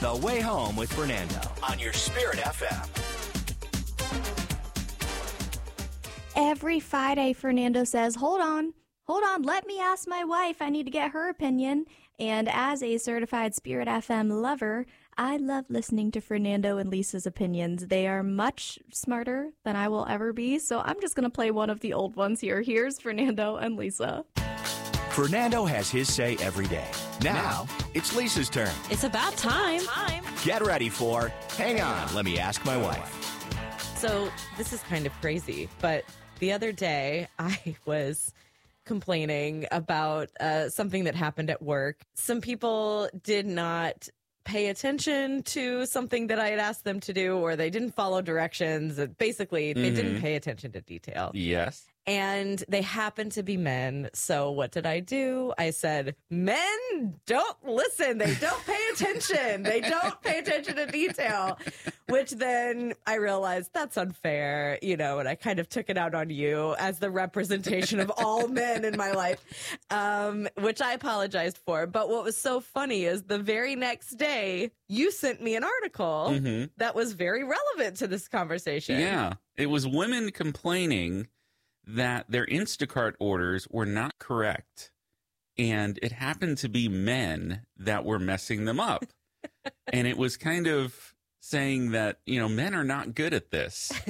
The Way Home with Fernando on your Spirit FM. Every Friday, Fernando says, hold on, let me ask my wife. I need to get her opinion. And as a certified Spirit FM lover, I love listening to Fernando and Lisa's opinions. They are much smarter than I will ever be, so I'm just going to play one of the old ones here. Here's Fernando and Lisa. Fernando has his say every day. Now, it's Lisa's turn. It's about time. Get ready for Hang On, Let Me Ask My Wife. So this is kind of crazy, but the other day I was complaining about something that happened at work. Some people did not pay attention to something that I had asked them to do, or they didn't follow directions. Basically, they didn't pay attention to detail. Yes. And they happened to be men. So what did I do? I said, men don't listen. They don't pay attention. They don't pay attention to detail, which then I realized that's unfair, and I kind of took it out on you as the representation of all men in my life, which I apologized for. But what was so funny is the very next day, you sent me an article that was very relevant to this conversation. Yeah. It was women complaining that their Instacart orders were not correct. And it happened to be men that were messing them up. And it was kind of saying that, men are not good at this.